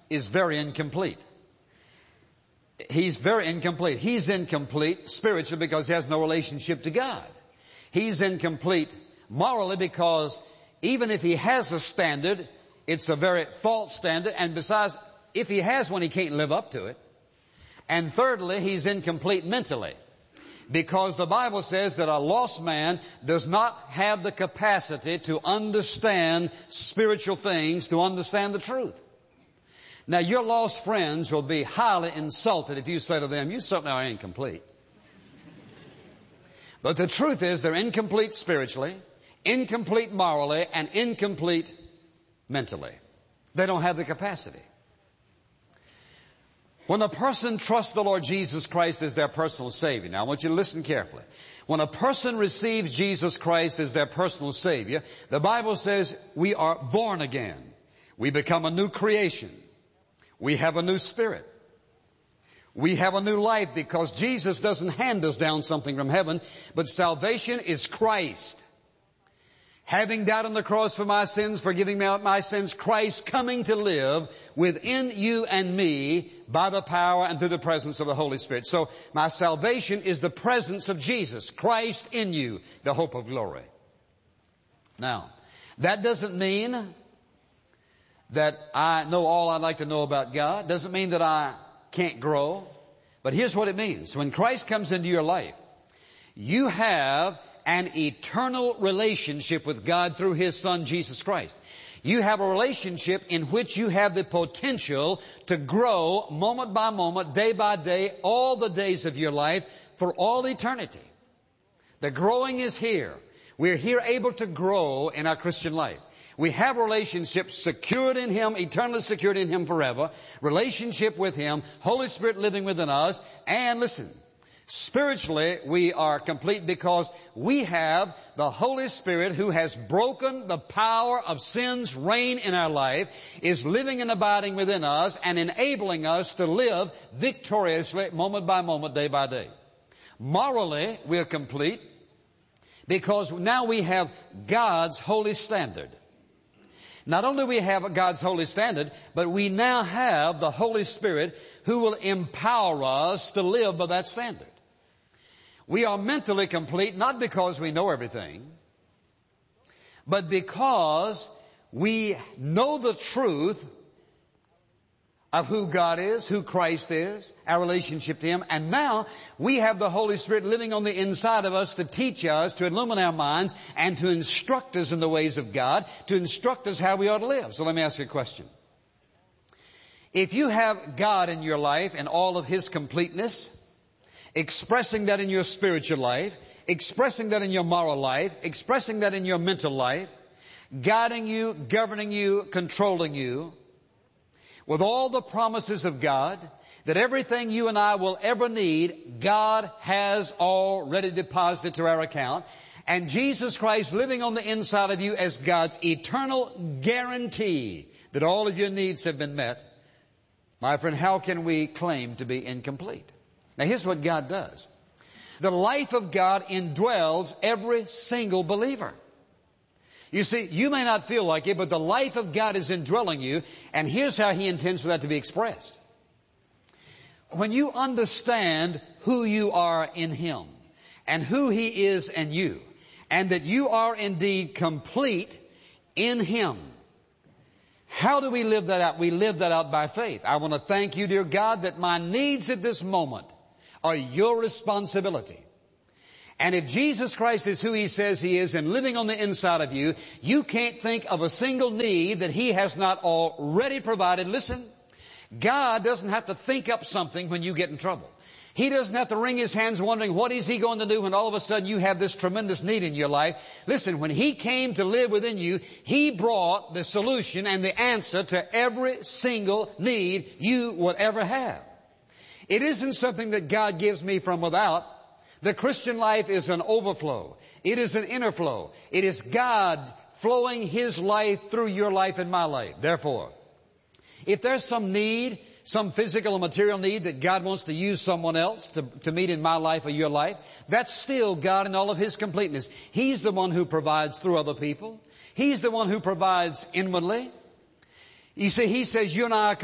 is very incomplete. He's very incomplete. He's incomplete spiritually because he has no relationship to God. He's incomplete morally because even if he has a standard, it's a very false standard. And besides, if he has one, he can't live up to it. And thirdly, he's incomplete mentally because the Bible says that a lost man does not have the capacity to understand spiritual things, to understand the truth. Now, your lost friends will be highly insulted if you say to them, you certainly are incomplete. But the truth is they're incomplete spiritually, incomplete morally, and incomplete mentally. They don't have the capacity. When a person trusts the Lord Jesus Christ as their personal Savior, now I want you to listen carefully. When a person receives Jesus Christ as their personal Savior, the Bible says we are born again. We become a new creation. We have a new spirit. We have a new life because Jesus doesn't hand us down something from heaven, but salvation is Christ. Having died on the cross for my sins, forgiving me my sins, Christ coming to live within you and me by the power and through the presence of the Holy Spirit. So my salvation is the presence of Jesus, Christ in you, the hope of glory. Now, that doesn't mean that I know all I'd like to know about God. Doesn't mean that I can't grow. But here's what it means. When Christ comes into your life, you have an eternal relationship with God through His Son, Jesus Christ. You have a relationship in which you have the potential to grow moment by moment, day by day, all the days of your life for all eternity. The growing is here. We're here able to grow in our Christian life. We have a relationship secured in Him, eternally secured in Him forever. Relationship with Him, Holy Spirit living within us. And listen, spiritually we are complete because we have the Holy Spirit who has broken the power of sin's reign in our life, is living and abiding within us and enabling us to live victoriously moment by moment, day by day. Morally, we are complete because now we have God's holy standard. Not only do we have God's holy standard, but we now have the Holy Spirit who will empower us to live by that standard. We are mentally complete not because we know everything, but because we know the truth of who God is, who Christ is, our relationship to Him. And now we have the Holy Spirit living on the inside of us to teach us, to illumine our minds, and to instruct us in the ways of God, to instruct us how we ought to live. So let me ask you a question. If you have God in your life and all of His completeness, expressing that in your spiritual life, expressing that in your moral life, expressing that in your mental life, guiding you, governing you, controlling you, with all the promises of God, that everything you and I will ever need, God has already deposited to our account. And Jesus Christ living on the inside of you as God's eternal guarantee that all of your needs have been met. My friend, how can we claim to be incomplete? Now here's what God does. The life of God indwells every single believer. You see, you may not feel like it, but the life of God is indwelling you, and here's how He intends for that to be expressed. When you understand who you are in Him, and who He is in you, and that you are indeed complete in Him, how do we live that out? We live that out by faith. I want to thank you, dear God, that my needs at this moment are your responsibility. And if Jesus Christ is who He says He is and living on the inside of you, you can't think of a single need that He has not already provided. Listen, God doesn't have to think up something when you get in trouble. He doesn't have to wring His hands wondering what is He going to do when all of a sudden you have this tremendous need in your life. Listen, when He came to live within you, He brought the solution and the answer to every single need you would ever have. It isn't something that God gives me from without. The Christian life is an overflow. It is an inner flow. It is God flowing His life through your life and my life. Therefore, if there's some need, some physical or material need that God wants to use someone else to meet in my life or your life, that's still God in all of His completeness. He's the one who provides through other people. He's the one who provides inwardly. You see, He says you and I are